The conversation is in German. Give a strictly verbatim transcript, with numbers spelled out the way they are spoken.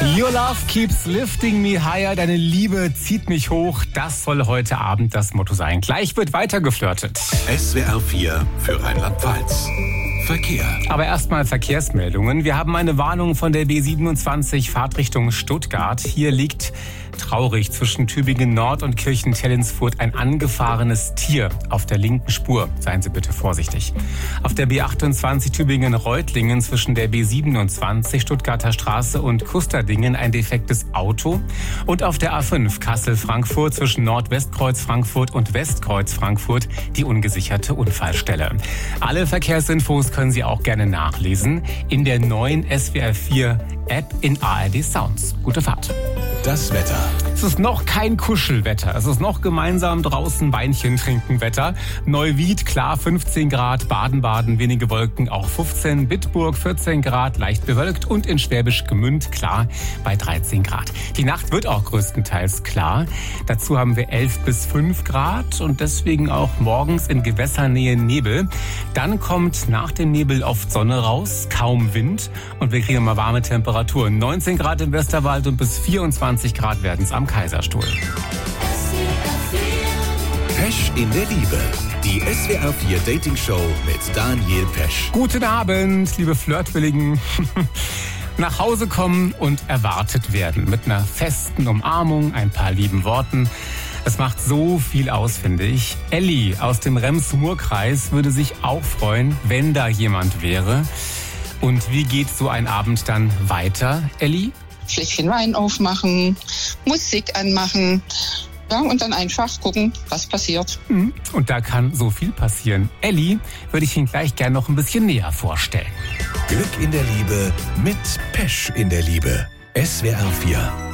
Your love keeps lifting me higher. Deine Liebe zieht mich hoch. Das soll heute Abend das Motto sein. Gleich wird weiter geflirtet. S W R vier für Rheinland-Pfalz. Verkehr. Aber erstmal Verkehrsmeldungen. Wir haben eine Warnung von der B siebenundzwanzig Fahrtrichtung Stuttgart. Hier liegt traurig zwischen Tübingen Nord und Kirchentellensfurt ein angefahrenes Tier auf der linken Spur. Seien Sie bitte vorsichtig. Auf der B achtundzwanzig Tübingen-Reutlingen zwischen der B siebenundzwanzig Stuttgarter Straße und Kusterdingen ein defektes Auto. Und auf der A fünf Kassel-Frankfurt zwischen Nordwestkreuz Frankfurt und Westkreuz Frankfurt die ungesicherte Unfallstelle. Alle Verkehrsinfos können Sie auch gerne nachlesen in der neuen S W R vier App in A R D Sounds. Gute Fahrt. Das Wetter. Es ist noch kein Kuschelwetter. Es ist noch gemeinsam draußen Weinchen trinken Wetter. Neuwied, klar, fünfzehn Grad. Baden-Baden, wenige Wolken, auch fünfzehn. Bitburg, vierzehn Grad, leicht bewölkt. Und in Schwäbisch Gmünd, klar, bei dreizehn Grad. Die Nacht wird auch größtenteils klar. Dazu haben wir elf bis fünf Grad und deswegen auch morgens in Gewässernähe Nebel. Dann kommt nach dem Nebel oft Sonne raus, kaum Wind. Und wir kriegen mal warme Temperaturen. neunzehn Grad im Westerwald und bis vierundzwanzig Grad werden es am Kaiserstuhl. Pesch in der Liebe. Die S W R vier Dating Show mit Daniel Pesch. Guten Abend, liebe Flirtwilligen. Nach Hause kommen und erwartet werden. Mit einer festen Umarmung, ein paar lieben Worten. Es macht so viel aus, finde ich. Elli aus dem Rems-Murr-Kreis würde sich auch freuen, wenn da jemand wäre. Und wie geht so ein Abend dann weiter, Elli? Fläschchen Wein aufmachen, Musik anmachen, ja, und dann einfach gucken, was passiert. Und da kann so viel passieren. Elli würde ich Ihnen gleich gerne noch ein bisschen näher vorstellen. Glück in der Liebe mit Pesch in der Liebe. S W R vier.